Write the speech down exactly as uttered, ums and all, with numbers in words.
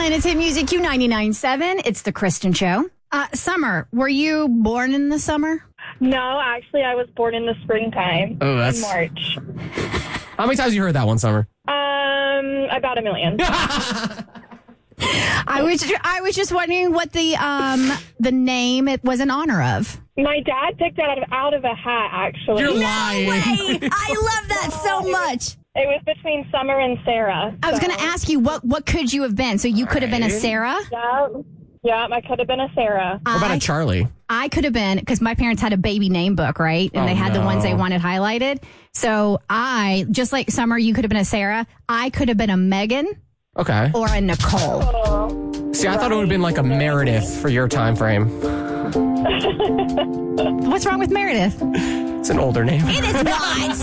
Playing it's Hit Music Q ninety-nine point seven. It's the Kristen Show. Uh, Summer, were you born in the summer? No, actually, I was born in the springtime. Oh, that's... In March. How many times have you heard that one, Summer? Um, about a million. I was I was just wondering what the um the name it was in honor of. My dad picked it out of, out of a hat, actually. You're No lying. way! I love that so much. It was between Summer and Sarah. I was so. going to ask you, what, what could you have been? So you could have been a Sarah? Yeah, yeah, I could have been a Sarah. What about I, a Charlie? I could have been, because my parents had a baby name book, right? And Oh, they had no. the ones they wanted highlighted. So I, just like Summer, you could have been a Sarah. I could have been a Megan Okay. or a Nicole. Oh, See, I thought it would have been like a Meredith for your time frame. What's wrong with Meredith? It's an older name. It is not.